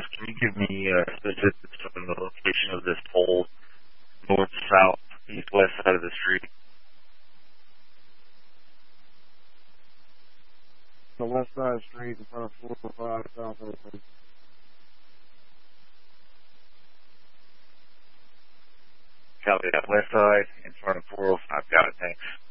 can you give me specifics on the location of this pole, north, south, east, west side of the street? The west side of the street in front of 405 South Oakland. Copy that. West side in front of 405. Got it. Thanks.